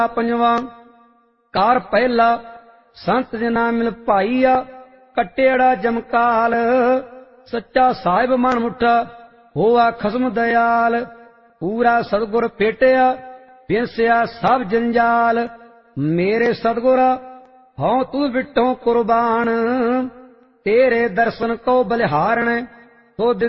पंजवा car पहला संत जना मिल भाईया कटेड़ा जमकाल सच्चा साहिब मन मुठा होआ खसम दयाल पूरा सतगुर फेटिया बिनसिया सब जंजाल मेरे सतगुर हों तू बिटों कुर्बान तेरे दर्शन को बलिहारण तो